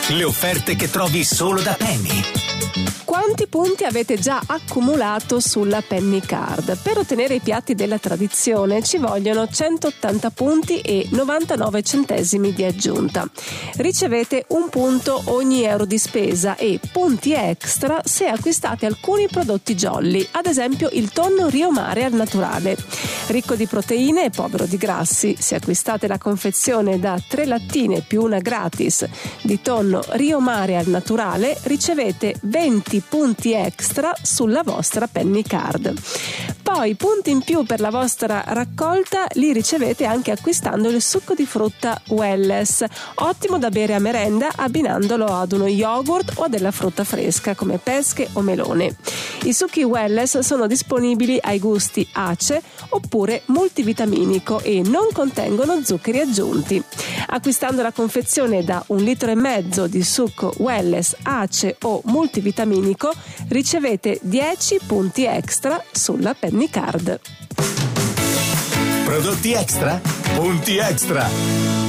Le offerte che trovi solo da Penny. Quanti punti avete già accumulato sulla Penny Card? Per ottenere i piatti della tradizione ci vogliono 180 punti e 99 centesimi di aggiunta. Ricevete un punto ogni euro di spesa e punti extra se acquistate alcuni prodotti Jolly, ad esempio il tonno Rio Mare al naturale. Ricco di proteine e povero di grassi, se acquistate la confezione da 3 lattine più una gratis di tonno Rio Mare al naturale ricevete 20 punti extra sulla vostra Penny Card. Poi punti in più per la vostra raccolta li ricevete anche acquistando il succo di frutta Welless, ottimo da bere a merenda abbinandolo ad uno yogurt o a della frutta fresca come pesche o melone. I succhi Welless sono disponibili ai gusti ace oppure multivitaminico e non contengono zuccheri aggiunti. Acquistando la confezione da 1,5 litri di succo Welless ace o multivitaminico ricevete 10 punti extra sulla Penny Card. Prodotti extra? Punti extra!